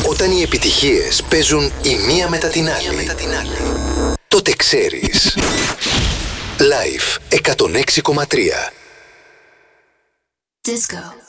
Όταν οι επιτυχίες παίζουν η μία μετά την άλλη, τότε ξέρεις. Live 106,3. Disco.